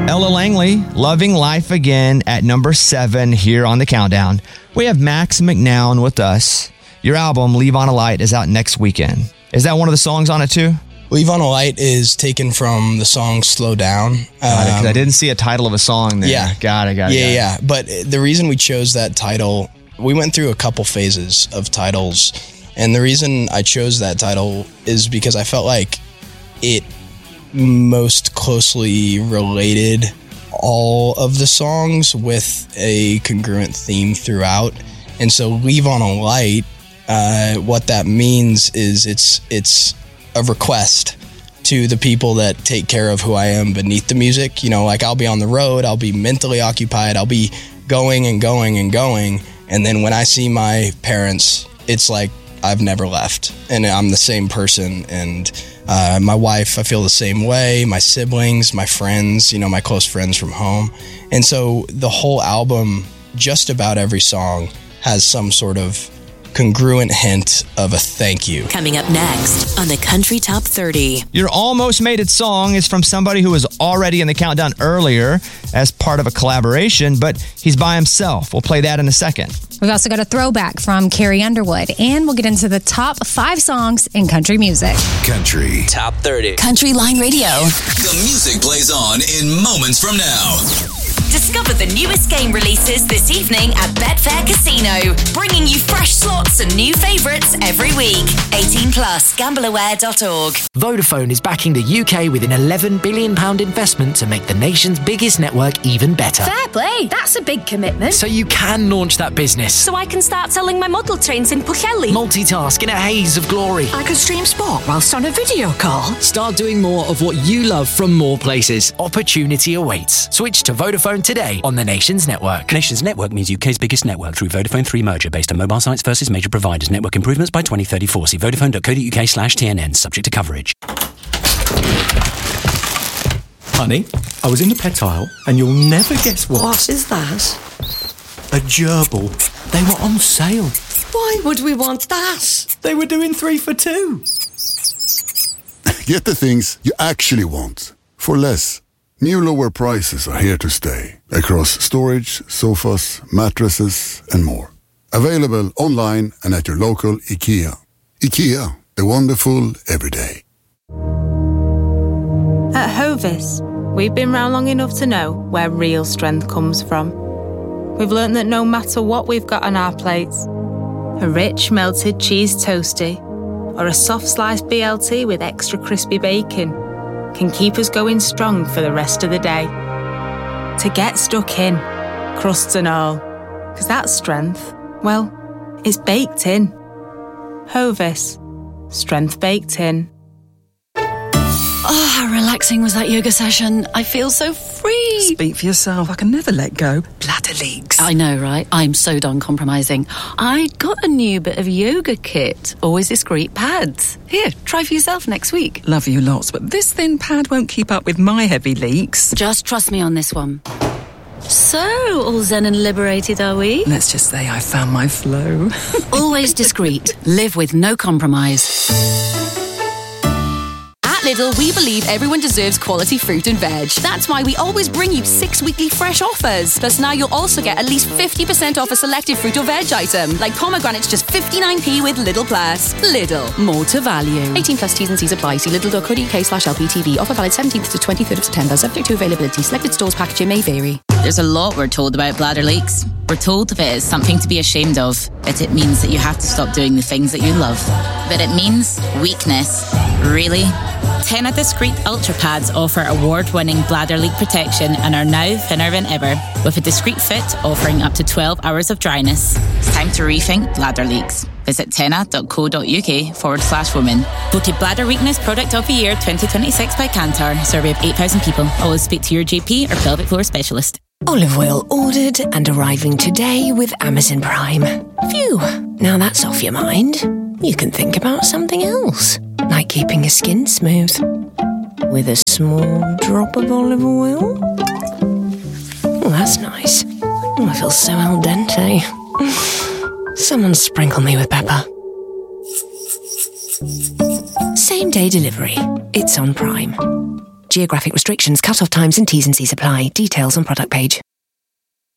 Ella Langley, Loving Life Again at number 7 here on the countdown. We have Max McNown with us. Your album, Leave on a Light, is out next weekend. Is that one of the songs on it too? Leave on a Light is taken from the song Slow Down. Because I didn't see a title of a song there. Yeah. Got it. Yeah. But the reason we chose that title, we went through a couple phases of titles. And the reason I chose that title is because I felt like it most closely related all of the songs with a congruent theme throughout. And so Leave on a Light, what that means is it's a request to the people that take care of who I am beneath the music. You know, like I'll be on the road, I'll be mentally occupied, I'll be going and going and going. And then when I see my parents, it's like I've never left and I'm the same person. And my wife, I feel the same way. My siblings, my friends, you know, my close friends from home. And so the whole album, just about every song has some sort of congruent hint of a thank you. Coming up next on the Country Top 30. Your Almost Made It song is from somebody who was already in the countdown earlier as part of a collaboration, but he's by himself. We'll play that in a second. We've also got a throwback from Carrie Underwood, and we'll get into the top 5 songs in country music. Country Top 30. Country Line Radio. The music plays on in moments from now. Discover the newest game releases this evening at Betfair Casino, bringing you fresh slots and new favourites every week. 18 plus, gambleaware.org. Vodafone is backing the UK with an £11 billion investment to make the nation's biggest network even better. Fair play, that's a big commitment. So you can launch that business. So I can start selling my model trains in Pwllheli. Multitask in a haze of glory. I could stream sport whilst on a video call. Start doing more of what you love from more places. Opportunity awaits. Switch to Vodafone today on the Nations Network. Nations Network means UK's biggest network through Vodafone 3 merger based on mobile sites versus major providers. Network improvements by 2034. See vodafone.co.uk/TNN. Subject to coverage. Honey, I was in the pet aisle and you'll never guess what. What is that? A gerbil. They were on sale. Why would we want that? They were doing 3 for 2. Get the things you actually want for less. New lower prices are here to stay across storage, sofas, mattresses and more. Available online and at your local IKEA. IKEA, the wonderful everyday. At Hovis, we've been round long enough to know where real strength comes from. We've learnt that no matter what we've got on our plates, a rich melted cheese toastie or a soft sliced BLT with extra crispy bacon can keep us going strong for the rest of the day. To get stuck in, crusts and all, because that strength, well, it's baked in. Hovis, strength baked in. Oh, how relaxing was that yoga session. I feel so free. Speak for yourself. I can never let go. Bladder leaks. I know, right? I'm so done compromising. I got a new bit of yoga kit. Always discreet pads. Here, try for yourself next week. Love you lots, but this thin pad won't keep up with my heavy leaks. Just trust me on this one. So, all zen and liberated, are we? Let's just say I found my flow. Always discreet. Live with no compromise. At Lidl, we believe everyone deserves quality fruit and veg. That's why we always bring you 6 weekly fresh offers. Plus now you'll also get at least 50% off a selected fruit or veg item, like pomegranates just 59p with Lidl Plus. Lidl, more to value. 18 plus T's and C's apply. See lidl.co.uk/LPTV. Offer valid 17th to 23rd of September. Subject to availability. Selected stores packaging may vary. There's a lot we're told about bladder leaks. We're told that it's something to be ashamed of, that it means that you have to stop doing the things that you love. But it means weakness. Really? Tena Discreet Ultra Pads offer award-winning bladder leak protection and are now thinner than ever, with a discreet fit offering up to 12 hours of dryness. It's time to rethink bladder leaks. Visit tena.co.uk/women. Voted Bladder Weakness Product of the Year 2026 by Kantar. Survey of 8,000 people. Always speak to your GP or pelvic floor specialist. Olive oil ordered and arriving today with Amazon Prime. Phew, now that's off your mind. You can think about something else, like keeping your skin smooth with a small drop of olive oil. Oh, that's nice. Oh, I feel so al dente. Someone sprinkle me with pepper. Same day delivery. It's on Prime. Geographic restrictions, cut-off times and T's and C's apply. Details on product page.